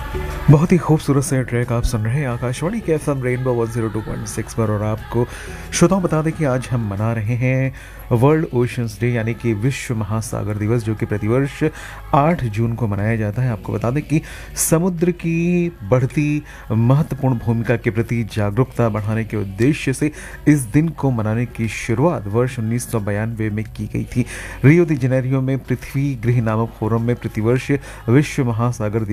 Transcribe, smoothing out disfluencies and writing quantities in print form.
बहुत ही खूबसूरत से ट्रैक आप सुन रहे हैं आकाशवाणी के एफएम रेनबो 102.6 पर। और आपको श्रोताओं बता दें कि आज हम मना रहे हैं वर्ल्ड ओशंस डे, यानी कि विश्व महासागर दिवस, जो कि प्रतिवर्ष 8 जून को मनाया जाता है। आपको बता दें कि समुद्र की बढ़ती महत्वपूर्ण भूमिका के प्रति जागरूकता बढ़ाने के उद्देश्य से इस दिन को मनाने की शुरुआत वर्ष 1992 में की गई थी। रियो दी जेनेरियो में पृथ्वी गृह नामक फोरम में प्रतिवर्ष विश्व महासागर